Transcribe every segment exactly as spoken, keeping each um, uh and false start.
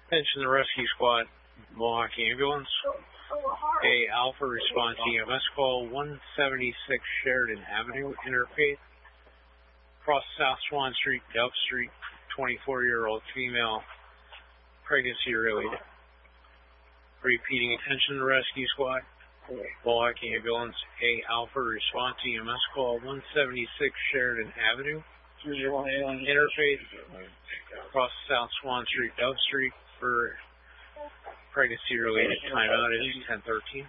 Attention the rescue squad, Mohawk ambulance. A Alpha response E M S call one seventy-six Sheridan Avenue, Interfaith. Cross South Swan Street, Dove Street, twenty-four-year-old female, pregnancy related. Repeating, attention the rescue squad, Mohawk ambulance. A Alpha response E M S call one seventy-six Sheridan Avenue, Interfaith. Cross South Swan Street, Dove Street for pregnancy related. Timeout is ten thirteen.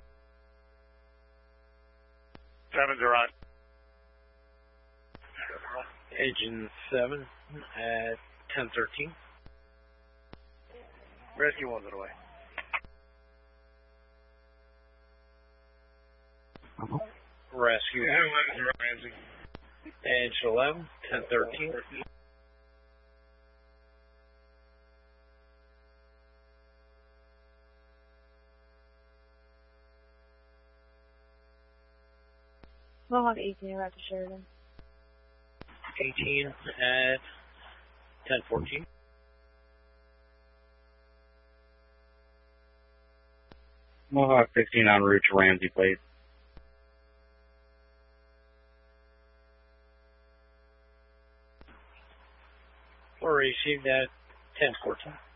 Sevens are on. Engine seven at ten thirteen. Rescue one's on the way. Rescue. Ramsey. Edge eleven, ten thirteen. Mohawk eighteen, right to Sheridan. eighteen at ten fourteen. Mohawk fifteen en route to Ramsey, please. Or received at ten fourteen.